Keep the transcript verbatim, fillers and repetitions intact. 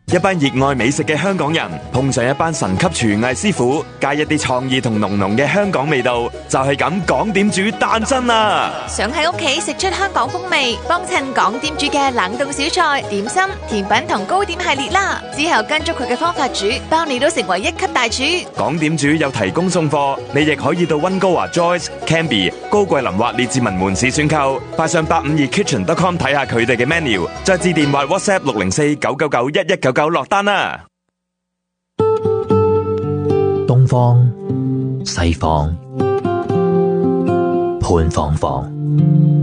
一班熱愛美食嘅香港人碰上一班神級廚藝師傅，加一啲創意同濃濃嘅香港味道，就係咁港點煮誕生啦！ 想喺屋企食出香港風味，幫襯港點煮嘅冷凍小菜、點心、甜品同糕點系列啦。之後跟足佢嘅方法煮，包你都成為一級大廚。 港點煮有提供送貨，你亦可以到溫哥華 Joyce、Canby、高桂林或列治文門市選購，快上八五二 kitchen dot com 睇下佢哋嘅 menu， 再致電或 WhatsApp 六零四九九九一一九九落單啦。 東方、西方，潘芳芳。